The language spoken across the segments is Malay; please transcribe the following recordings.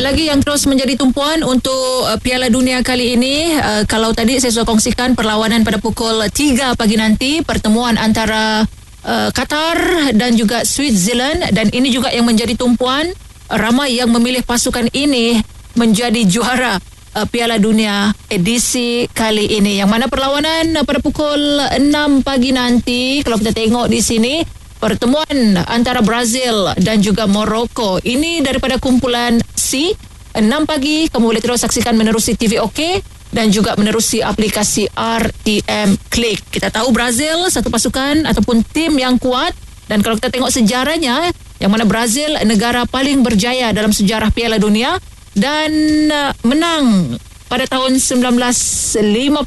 lagi yang terus menjadi tumpuan untuk Piala Dunia kali ini. Kalau tadi saya sudah kongsikan perlawanan pada pukul 3 pagi nanti, pertemuan antara Qatar dan juga Switzerland, dan ini juga yang menjadi tumpuan. Ramai yang memilih pasukan ini menjadi juara Piala Dunia edisi kali ini. Yang mana perlawanan pada pukul 6 pagi nanti, kalau kita tengok di sini, pertemuan antara Brazil dan juga Morocco. Ini daripada kumpulan C, 6 pagi. Kamu boleh terus saksikan menerusi TV OK dan juga menerusi aplikasi RTM Klik. Kita tahu Brazil satu pasukan ataupun tim yang kuat, dan kalau kita tengok sejarahnya, yang mana Brazil negara paling berjaya dalam sejarah Piala Dunia dan menang pada tahun 1958,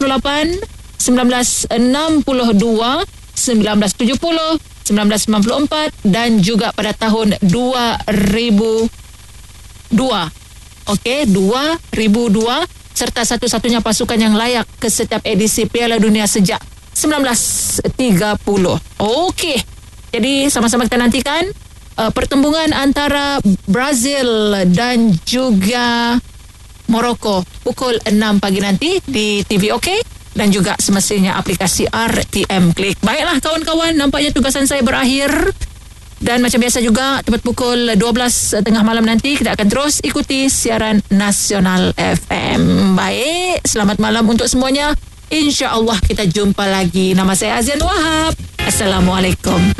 1962, 1970, 1994 dan juga pada tahun 2002. Okey, 2002, serta satu-satunya pasukan yang layak ke setiap edisi Piala Dunia sejak 1930. Okey. Jadi sama-sama kita nantikan pertembungan antara Brazil dan juga Morocco pukul 6 pagi nanti di TV OK dan juga semestinya aplikasi RTM Klik. Baiklah kawan-kawan, nampaknya tugasan saya berakhir. Dan macam biasa juga, tepat pukul 12 tengah malam nanti, kita akan terus ikuti siaran Nasional FM. Baik, selamat malam untuk semuanya. InsyaAllah kita jumpa lagi. Nama saya Azian Wahab. Assalamualaikum.